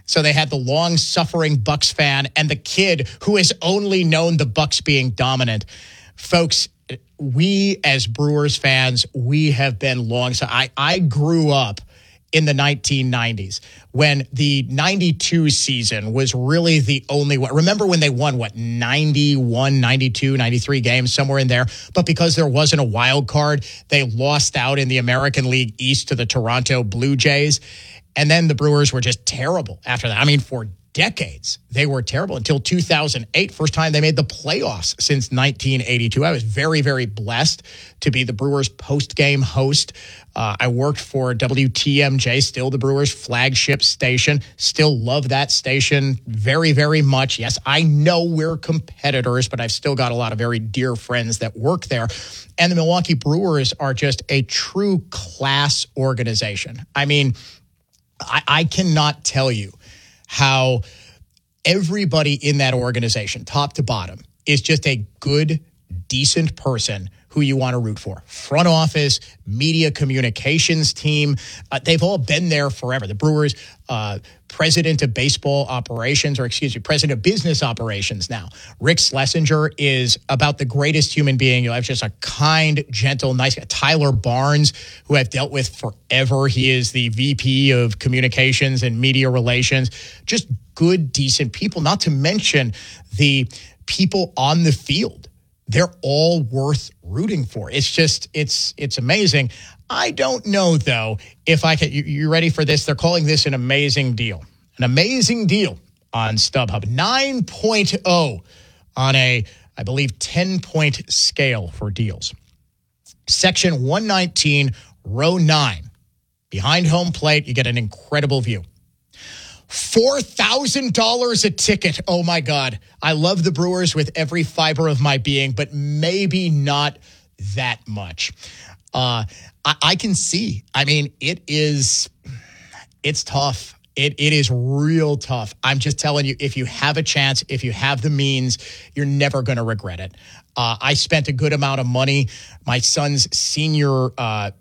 So they had the long-suffering Bucks fan and the kid who has only known the Bucks being dominant. Folks, we as Brewers fans, we have been long. So I grew up in the 1990s when the 92 season was really the only one. Remember when they won, 91, 92, 93 games, somewhere in there? But because there wasn't a wild card, they lost out in the American League East to the Toronto Blue Jays. And then the Brewers were just terrible after that. I mean, for decades, they were terrible until 2008, first time they made the playoffs since 1982. I was very, very blessed to be the Brewers post-game host. I worked for WTMJ, still the Brewers flagship station. Still love that station very, very much. Yes, I know we're competitors, but I've still got a lot of very dear friends that work there. And the Milwaukee Brewers are just a true class organization. I mean, I cannot tell you how everybody in that organization, top to bottom, is just a good, decent person who you want to root for. Front office, media communications team, they've all been there forever. The Brewers, president of baseball operations, president of business operations now, Rick Schlesinger, is about the greatest human being you'll have. Just a kind, gentle, nice guy. Tyler Barnes, who I've dealt with forever. He is the VP of communications and media relations. Just good, decent people, not to mention the people on the field. They're all worth rooting for. It's just, it's amazing. I don't know, though, if I can. You ready for this? They're calling this an amazing deal. An amazing deal on StubHub. 9.0 on a, I believe, 10-point scale for deals. Section 119, row 9. Behind home plate, you get an incredible view. $4,000 a ticket. Oh, my God. I love the Brewers with every fiber of my being, but maybe not that much. I can see. I mean, it's tough. It is real tough. I'm just telling you, if you have a chance, if you have the means, you're never going to regret it. I spent a good amount of money. My son's senior,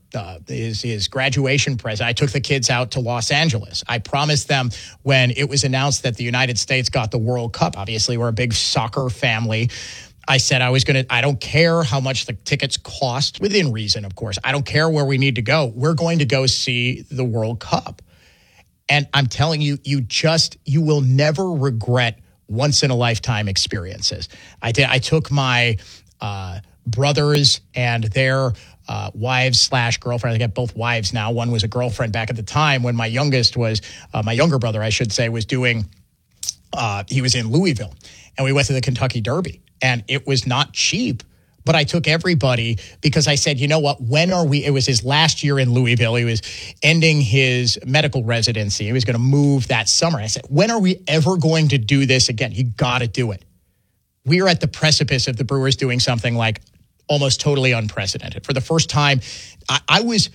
his graduation present, I took the kids out to Los Angeles. I promised them when it was announced that the United States got the World Cup. Obviously, we're a big soccer family. I said I don't care how much the tickets cost, within reason, of course. I don't care where we need to go. We're going to go see the World Cup. And I'm telling you, you will never regret once-in-a-lifetime experiences. I took my brothers and their wives/girlfriend. I got both wives now. One was a girlfriend back at the time when my younger brother, I should say, was doing, he was in Louisville. And we went to the Kentucky Derby. And it was not cheap. But I took everybody because I said, you know what, it was his last year in Louisville. He was ending his medical residency. He was going to move that summer. I said, when are we ever going to do this again? You got to do it. We are at the precipice of the Brewers doing something like almost totally unprecedented. For the first time, I was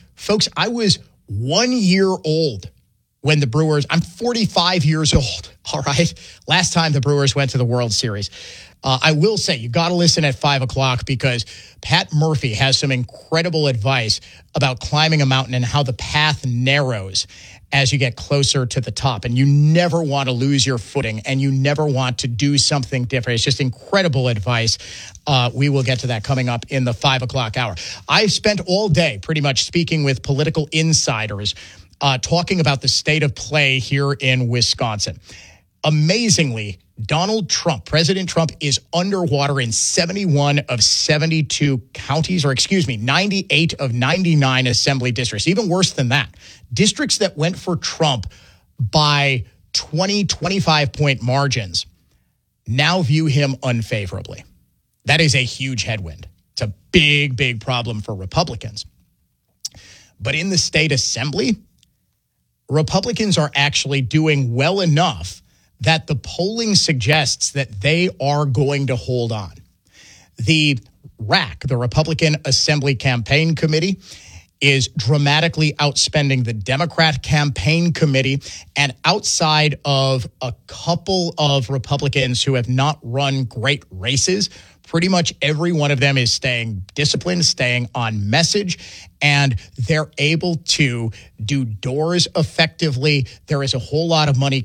1 year old when the Brewers, I'm 45 years old, all right? Last time the Brewers went to the World Series. I will say, you got to listen at 5 o'clock because Pat Murphy has some incredible advice about climbing a mountain and how the path narrows as you get closer to the top. And you never want to lose your footing and you never want to do something different. It's just incredible advice. We will get to that coming up in the 5 o'clock hour. I've spent all day pretty much speaking with political insiders, talking about the state of play here in Wisconsin. Amazingly, President Trump is underwater in 71 of 72 counties, 98 of 99 assembly districts. Even worse than that, districts that went for Trump by 20, 25-point margins now view him unfavorably. That is a huge headwind. It's a big, big problem for Republicans. But in the state assembly, Republicans are actually doing well enough that the polling suggests that they are going to hold on. The RAC, the Republican Assembly Campaign Committee, is dramatically outspending the Democrat Campaign Committee, and outside of a couple of Republicans who have not run great races, pretty much every one of them is staying disciplined, staying on message, and they're able to do doors effectively. There is a whole lot of money